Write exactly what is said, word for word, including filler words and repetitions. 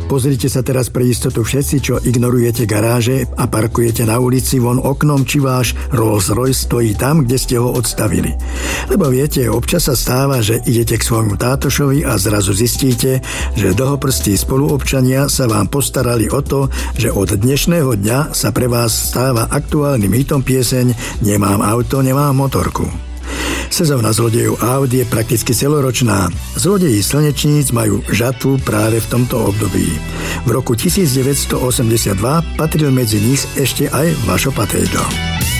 Pozrite sa teraz pre istotu všetci, čo ignorujete garáže a parkujete na ulici von oknom, či váš Rolls Royce stojí tam, kde ste ho odstavili. Lebo viete, občas sa stáva, že idete k svojmu tátošovi a zrazu zistíte, že dlhoprstí spoluobčania sa vám postarali o to, že od dnešného dňa sa pre vás stáva aktuálnym hitom pieseň Nemám auto, nemám motorku. Sezóna zlodejov aut je prakticky celoročná. Zlodeji slnečníc majú žatvu práve v tomto období. V roku devätnásťstoosemdesiatdva patril medzi nich ešte aj Vašo Patejdl.